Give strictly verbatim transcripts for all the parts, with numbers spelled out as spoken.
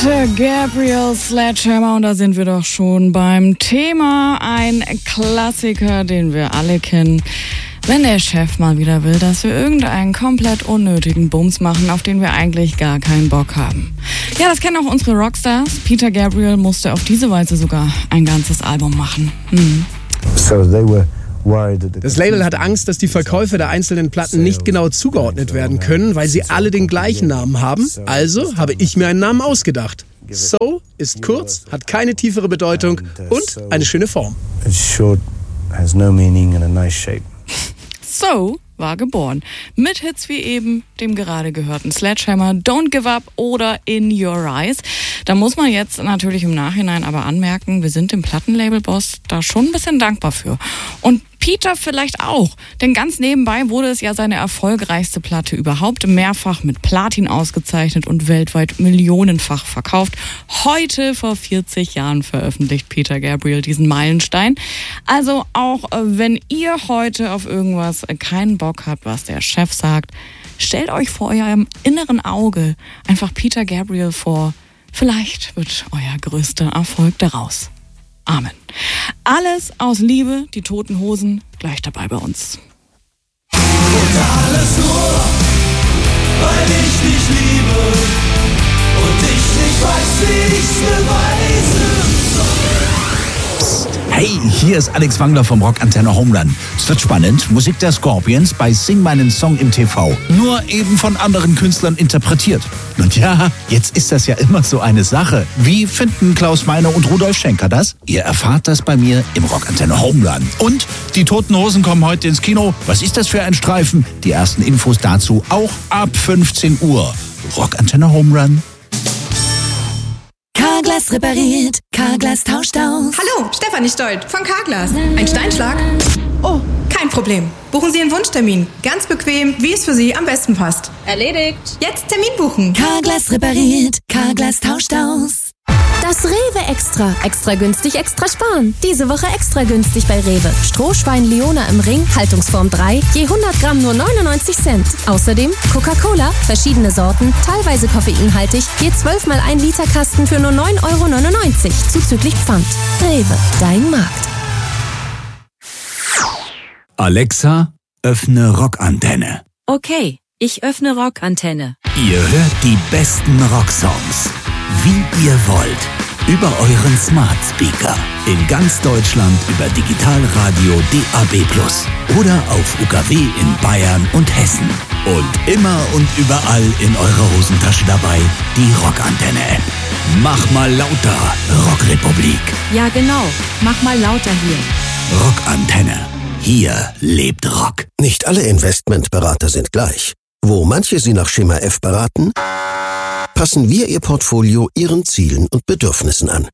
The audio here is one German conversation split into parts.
Peter Gabriel, Sledgehammer, und da sind wir doch schon beim Thema. Ein Klassiker, den wir alle kennen. Wenn der Chef mal wieder will, dass wir irgendeinen komplett unnötigen Bums machen, auf den wir eigentlich gar keinen Bock haben. Ja, das kennen auch unsere Rockstars. Peter Gabriel musste auf diese Weise sogar ein ganzes Album machen. Hm. So they were Das Label hat Angst, dass die Verkäufe der einzelnen Platten nicht genau zugeordnet werden können, weil sie alle den gleichen Namen haben. Also habe ich mir einen Namen ausgedacht. So ist kurz, hat keine tiefere Bedeutung und eine schöne Form. So war geboren. Mit Hits wie eben dem gerade gehörten Sledgehammer, Don't Give Up oder In Your Eyes. Da muss man jetzt natürlich im Nachhinein aber anmerken, wir sind dem Plattenlabel-Boss da schon ein bisschen dankbar für. Und Peter vielleicht auch, denn ganz nebenbei wurde es ja seine erfolgreichste Platte überhaupt, mehrfach mit Platin ausgezeichnet und weltweit millionenfach verkauft. Heute, vor vierzig Jahren, veröffentlicht Peter Gabriel diesen Meilenstein. Also auch wenn ihr heute auf irgendwas keinen Bock habt, was der Chef sagt, stellt euch vor eurem inneren Auge einfach Peter Gabriel vor. Vielleicht wird euer größter Erfolg daraus. Amen. Alles aus Liebe, die Toten Hosen, gleich dabei bei uns. Und alles nur, weil ich dich liebe und ich nicht weiß, wie ich's beweisen soll. Hey, hier ist Alex Wangler vom Rockantenne Homeland. Es wird spannend. Musik der Scorpions bei Sing meinen Song im T V. Nur eben von anderen Künstlern interpretiert. Und ja, jetzt ist das ja immer so eine Sache. Wie finden Klaus Meiner und Rudolf Schenker das? Ihr erfahrt das bei mir im Rockantenne Homeland. Und die Toten Hosen kommen heute ins Kino. Was ist das für ein Streifen? Die ersten Infos dazu auch ab fünfzehn Uhr. Rockantenne Homerun. Carglass repariert, Carglass tauscht aus. Hallo, Stefanie Stolt von Carglass. Ein Steinschlag? Oh, kein Problem. Buchen Sie Ihren Wunschtermin. Ganz bequem, wie es für Sie am besten passt. Erledigt. Jetzt Termin buchen. Carglass repariert, Carglass tauscht aus. Das Rewe Extra. Extra günstig, extra sparen. Diese Woche extra günstig bei Rewe. Strohschwein Leona im Ring, Haltungsform drei, je hundert Gramm nur neunundneunzig Cent. Außerdem Coca-Cola, verschiedene Sorten, teilweise koffeinhaltig, je zwölf mal ein Liter Kasten für nur neun Euro neunundneunzig, zuzüglich Pfand. Rewe, dein Markt. Alexa, öffne Rockantenne. Okay, ich öffne Rockantenne. Ihr hört die besten Rocksongs, wie ihr wollt, über euren Smart Speaker. In ganz Deutschland über Digitalradio D A B plus oder auf U K W in Bayern und Hessen. Und immer und überall in eurer Hosentasche dabei die Rockantenne-App. Mach mal lauter, Rockrepublik. Ja genau, mach mal lauter hier. Rockantenne. Hier lebt Rock. Nicht alle Investmentberater sind gleich. Wo manche Sie nach Schema F beraten, passen wir Ihr Portfolio Ihren Zielen und Bedürfnissen an.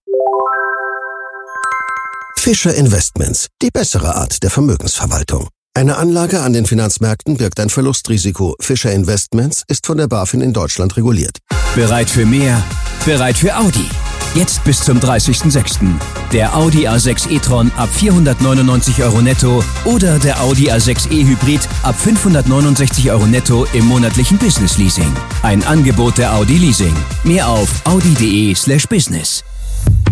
Fischer Investments, die bessere Art der Vermögensverwaltung. Eine Anlage an den Finanzmärkten birgt ein Verlustrisiko. Fischer Investments ist von der BaFin in Deutschland reguliert. Bereit für mehr? Bereit für Audi. Jetzt bis zum dreißigsten sechsten Der Audi A sechs e-tron ab vierhundertneunundneunzig Euro netto oder der Audi A sechs e-Hybrid ab fünfhundertneunundsechzig Euro netto im monatlichen Business Leasing. Ein Angebot der Audi Leasing. Mehr auf audi punkt de slash business.